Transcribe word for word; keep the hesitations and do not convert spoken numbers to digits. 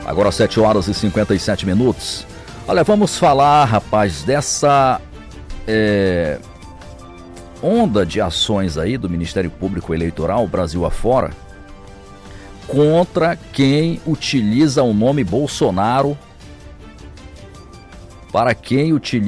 Agora sete horas e cinquenta e sete minutos. Olha, vamos falar, rapaz, dessa é, onda de ações aí do Ministério Público Eleitoral, Brasil afora, contra quem utiliza o nome Bolsonaro, para quem utiliza